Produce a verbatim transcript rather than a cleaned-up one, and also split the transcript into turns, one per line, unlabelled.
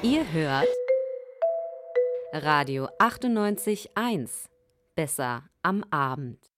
Ihr hört Radio achtundneunzig Komma eins. Besser am Abend.